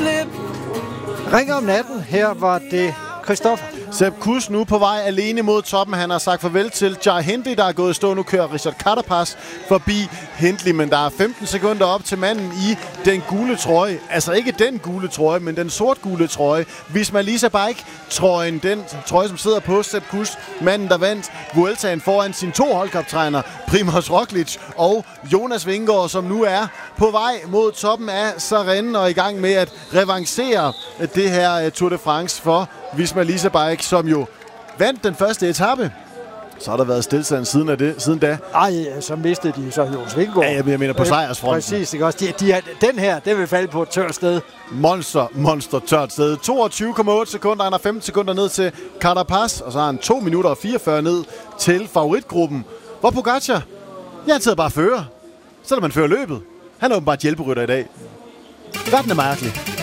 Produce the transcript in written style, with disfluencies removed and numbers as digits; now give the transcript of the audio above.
slip. Ring om natten. Her var det Christoffer. Sepp Kuss nu på vej alene mod toppen. Han har sagt farvel til Jai Hindley, der er gået i stå. Nu kører Richard Carapaz forbi Hindley, men der er 15 sekunder op til manden i den gule trøje. Altså ikke den gule trøje, men den sort-gule trøje. Visma Lease Bike-trøjen, den trøje, som sidder på Sepp Kuss. Manden, der vandt Vueltaen foran sine 2 holdkaptajner, Primož Roglič og Jonas Vingegaard, som nu er på vej mod toppen af Sarrennen og i gang med at revancere det her Tour de France for Visma Lease Bike, som jo vandt den første etape. Så har der været stilstand siden da. Ej, så mistede de så Jonas Vingegaard. Ja, jeg mener på sejrsfronten. Præcis, ikke også? Den her, den vil falde på et tørt sted. Monster tørt sted. 22,8 sekunder. Han har 15 sekunder ned til Carapaz, og så har han 2 minutter og 44 ned til favoritgruppen. Hvor Pogačar, han sidder bare fører. Så man fører løbet. Han er åbenbart hjælperytter i dag. Verden er mærkelig.